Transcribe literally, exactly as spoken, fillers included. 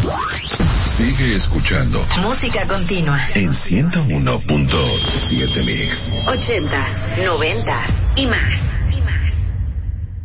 Sigue escuchando música continua en ciento uno punto siete Mix. Ochentas, noventas y más.